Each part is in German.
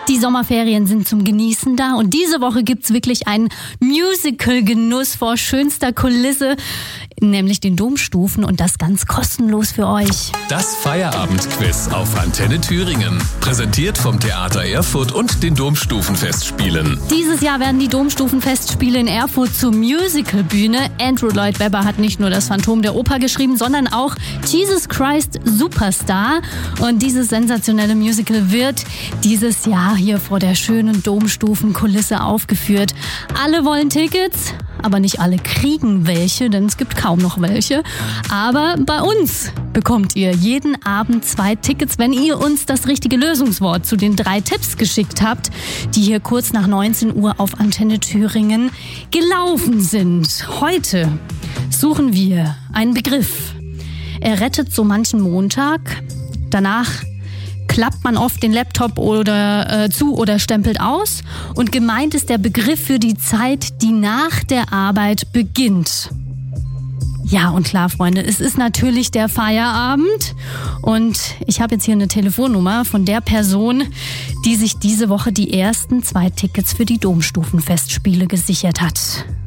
Die Sommerferien sind zum Genießen da und diese Woche gibt's wirklich einen Musical-Genuss vor schönster Kulisse, nämlich den Domstufen, und das ganz kostenlos für euch. Das Feierabendquiz auf Antenne Thüringen. Präsentiert vom Theater Erfurt und den Domstufenfestspielen. Dieses Jahr werden die Domstufenfestspiele in Erfurt zur Musicalbühne. Andrew Lloyd Webber hat nicht nur das Phantom der Oper geschrieben, sondern auch Jesus Christ Superstar. Und dieses sensationelle Musical wird dieses Jahr hier vor der schönen Domstufenkulisse aufgeführt. Alle wollen Tickets, aber nicht alle kriegen welche, denn es gibt kaum noch welche. Aber bei uns bekommt ihr jeden Abend 2 Tickets, wenn ihr uns das richtige Lösungswort zu den 3 Tipps geschickt habt, die hier kurz nach 19 Uhr auf Antenne Thüringen gelaufen sind. Heute suchen wir einen Begriff. Er rettet so manchen Montag. Danach klappt man oft den Laptop zu oder stempelt aus. Und gemeint ist der Begriff für die Zeit, die nach der Arbeit beginnt. Ja, und klar, Freunde, es ist natürlich der Feierabend. Und ich habe jetzt hier eine Telefonnummer von der Person, die sich diese Woche die ersten 2 Tickets für die Domstufenfestspiele gesichert hat.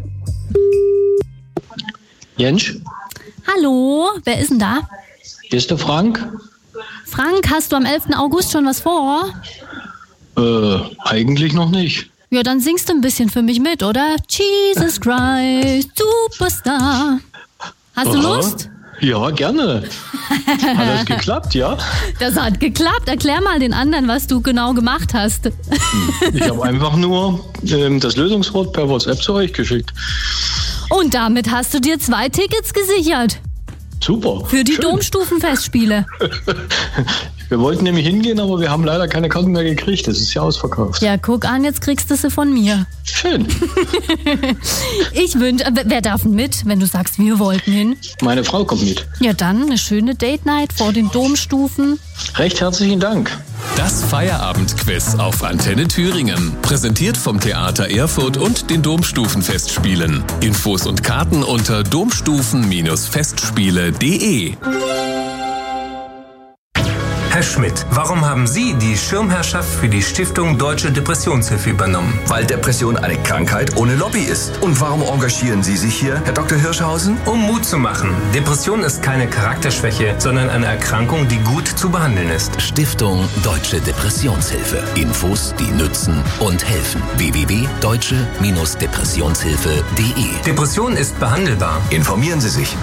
Jens? Hallo, wer ist denn da? Hier ist der Frank. Frank, hast du am 11. August schon was vor? Eigentlich noch nicht. Ja, dann singst du ein bisschen für mich mit, oder? Jesus Christ, Superstar. Hast du Lust? Ja, gerne. Hat das geklappt, ja? Das hat geklappt. Erklär mal den anderen, was du genau gemacht hast. Ich habe einfach nur das Lösungswort per WhatsApp zu euch geschickt. Und damit hast du dir 2 Tickets gesichert. Super. Für die schön. Domstufenfestspiele. Wir wollten nämlich hingehen, aber wir haben leider keine Karten mehr gekriegt. Das ist ja ausverkauft. Ja, guck an, jetzt kriegst du sie von mir. Schön. Ich wünsche, wer darf denn mit, wenn du sagst, wir wollten hin? Meine Frau kommt mit. Ja, dann eine schöne Date-Night vor den Domstufen. Recht herzlichen Dank. Das Feierabendquiz auf Antenne Thüringen. Präsentiert vom Theater Erfurt und den Domstufenfestspielen. Infos und Karten unter domstufen-festspiele.de. Herr Schmidt, warum haben Sie die Schirmherrschaft für die Stiftung Deutsche Depressionshilfe übernommen? Weil Depression eine Krankheit ohne Lobby ist. Und warum engagieren Sie sich hier, Herr Dr. Hirschhausen? Um Mut zu machen. Depression ist keine Charakterschwäche, sondern eine Erkrankung, die gut zu behandeln ist. Stiftung Deutsche Depressionshilfe. Infos, die nützen und helfen. www.deutsche-depressionshilfe.de. Depression ist behandelbar. Informieren Sie sich.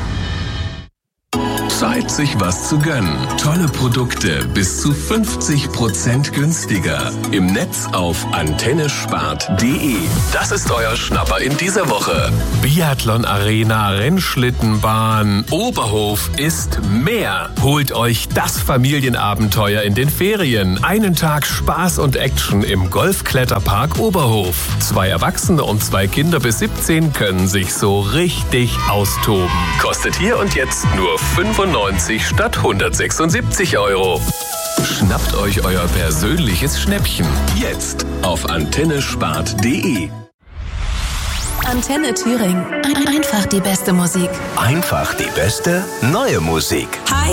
Zeit, sich was zu gönnen. Tolle Produkte bis zu 50% günstiger. Im Netz auf antennespart.de. Das ist euer Schnapper in dieser Woche. Biathlon Arena, Rennschlittenbahn, Oberhof ist mehr. Holt euch das Familienabenteuer in den Ferien. Einen Tag Spaß und Action im Golfkletterpark Oberhof. 2 Erwachsene und 2 Kinder bis 17 können sich so richtig austoben. Kostet hier und jetzt nur 95 statt 176 €. Schnappt euch euer persönliches Schnäppchen. Jetzt auf antennespart.de. Antenne Thüringen. Einfach die beste Musik. Einfach die beste neue Musik. Hi,